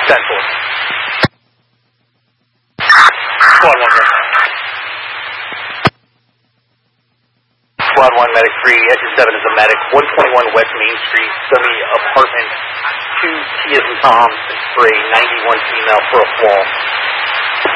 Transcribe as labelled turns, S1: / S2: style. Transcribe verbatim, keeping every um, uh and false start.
S1: ten four. Squad one, right. Squad one, medic three, exit seven is a medic. one twenty-one West Main Street, dummy apartment, two T as in Tom, spray, ninety-one female for a fall.